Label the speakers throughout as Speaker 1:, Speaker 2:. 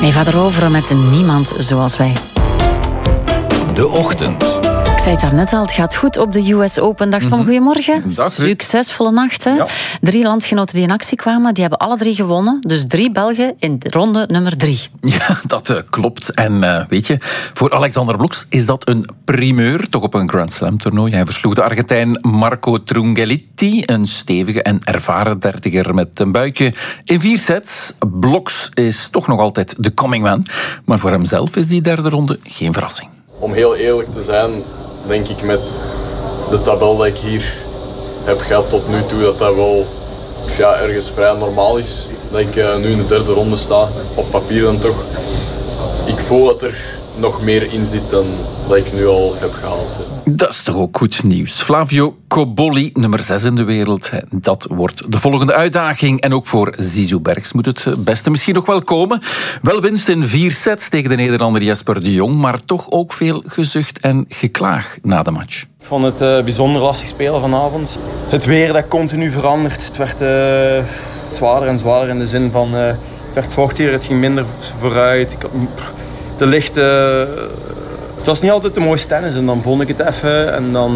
Speaker 1: Eva de Rovere met Niemand Zoals Wij.
Speaker 2: De Ochtend.
Speaker 1: Ik zei het daarnet al, het gaat goed op de US Open. Dag Tom, goedemorgen.
Speaker 3: Dag,
Speaker 1: succesvolle nacht. Hè?
Speaker 3: Ja.
Speaker 1: 3 landgenoten die in actie kwamen, die hebben alle 3 gewonnen. Dus 3 Belgen in de ronde nummer 3.
Speaker 3: Ja, dat klopt. En weet je, voor Alexander Blokx is dat een primeur, toch op een Grand Slam toernooi. Hij versloeg de Argentijn Marco Trungelliti, een stevige en ervaren dertiger met een buikje, in 4 sets. Blokx is toch nog altijd de coming man. Maar voor hemzelf is die derde ronde geen verrassing.
Speaker 4: Om heel eerlijk te zijn, denk ik met de tabel die ik hier heb gehad tot nu toe, dat wel ergens vrij normaal is. Dat ik nu in de derde ronde sta, op papier dan toch. Ik voel dat er nog meer in zit dan dat ik nu al heb gehaald.
Speaker 3: Dat is toch ook goed nieuws. Flavio Cobolli, nummer 6 in de wereld. Dat wordt de volgende uitdaging. En ook voor Zizou Bergs moet het beste misschien nog wel komen. Wel winst in 4 sets tegen de Nederlander Jesper de Jong, maar toch ook veel gezucht en geklaag na de match.
Speaker 5: Ik vond het bijzonder lastig spelen vanavond. Het weer dat continu verandert. Het werd zwaarder en zwaarder in de zin van... het werd vochtiger, het ging minder vooruit. De lichten... Het was niet altijd de mooiste tennis en dan vond ik het even en dan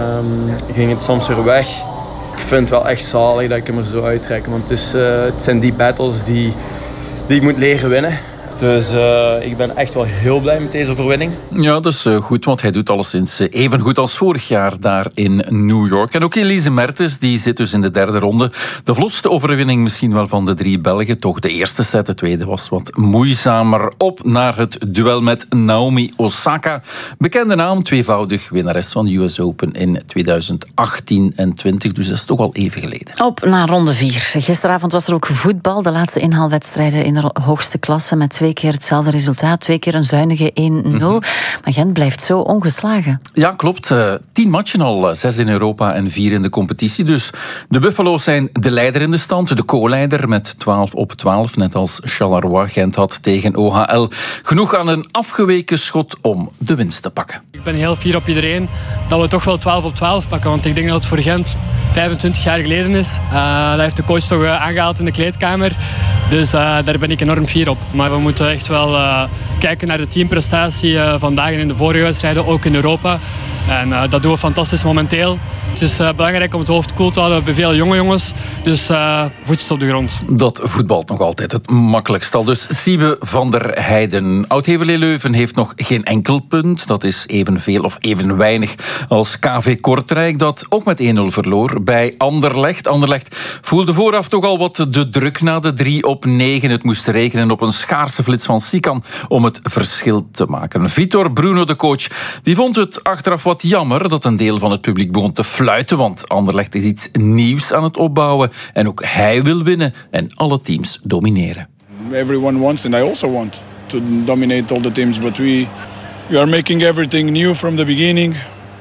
Speaker 5: ging het soms weer weg. Ik vind het wel echt zalig dat ik hem er zo uittrek, want het zijn die battles die ik moet leren winnen. Dus ik ben echt wel heel blij met deze overwinning.
Speaker 3: Ja, dat is goed, want hij doet alleszins even goed als vorig jaar daar in New York. En ook Elise Mertens, die zit dus in de derde ronde. De vlotste overwinning misschien wel van de 3 Belgen. Toch de eerste set, de tweede was wat moeizamer. Op naar het duel met Naomi Osaka. Bekende naam, tweevoudig winnares van de US Open in 2018 en 20. Dus dat is toch al even geleden.
Speaker 1: Op naar ronde 4. Gisteravond was er ook voetbal. De laatste inhaalwedstrijden in de hoogste klasse met 2 keer hetzelfde resultaat. 2 keer een zuinige 1-0. Maar Gent blijft zo ongeslagen.
Speaker 3: Ja, klopt. 10 matchen al. 6 in Europa en 4 in de competitie. Dus de Buffalo's zijn de leider in de stand. De co-leider met 12-12. Net als Charleroi. Gent had tegen OHL genoeg aan een afgeweken schot om de winst te pakken.
Speaker 6: Ik ben heel fier op iedereen dat we toch wel 12-12 pakken. Want ik denk dat het voor Gent 25 jaar geleden is. Dat heeft de coach toch aangehaald in de kleedkamer. Dus daar ben ik enorm fier op. Maar we moeten echt wel kijken naar de teamprestatie vandaag en in de vorige wedstrijden, ook in Europa. En dat doen we fantastisch momenteel. Het is belangrijk om het hoofd koel te houden. We hebben veel jonge jongens, dus voetjes op de grond.
Speaker 3: Dat voetbalt nog altijd het makkelijkst al. Dus Siebe van der Heijden. Oud-Heverlee Leuven heeft nog geen enkel punt. Dat is evenveel of even weinig als KV Kortrijk, dat ook met 1-0 verloor bij Anderlecht. Anderlecht voelde vooraf toch al wat de druk na de 3-9. Het moest rekenen op een schaarse flits van Sikan om het verschil te maken. Vitor Bruno, de coach, die vond het achteraf wat jammer dat een deel van het publiek begon te fluiten, want Anderlecht is iets nieuws aan het opbouwen en ook hij wil winnen en alle teams domineren.
Speaker 7: Everyone wants and I also want to dominate all the teams, but we are making everything new from the beginning.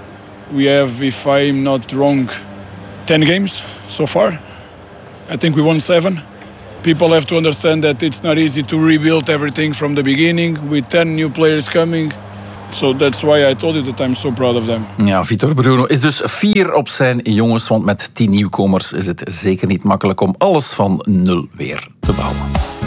Speaker 7: We have, if I'm not wrong, 10 games so far. I think we won 7. People have to understand that it's not easy to rebuild everything from the beginning with 10 new players coming. So that's why I told you that I'm so proud of them.
Speaker 3: Ja, Vitor Bruno is dus fier op zijn jongens, want met 10 nieuwkomers is het zeker niet makkelijk om alles van nul weer te bouwen.